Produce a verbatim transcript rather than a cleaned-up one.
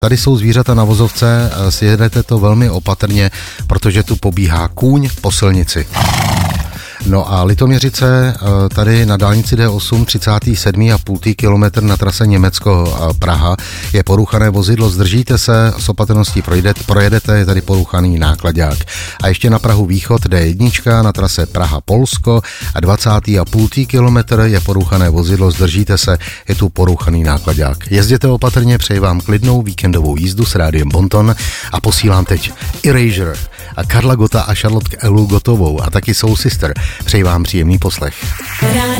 Tady jsou zvířata na vozovce, sjedete to velmi opatrně, protože tu pobíhá kůň po silnici. No a Litoměřice, tady na dálnici D osm, třicátý sedmý a půl kilometr na trase Německo-Praha je poruchané vozidlo, zdržíte se, s opatrností projedete, projedete, je tady poruchaný náklaďák. A ještě na Prahu východ D jedna na trase Praha-Polsko a dvacátý a půl kilometr je poruchané vozidlo, zdržíte se, je tu poruchaný náklaďák. Jezděte opatrně, přeji vám klidnou víkendovou jízdu s rádiem Bonton a posílám teď Erasure a Karla Gota a Charlotte Elu Gotovou a taky Soul Sister. Přeji vám příjemný poslech.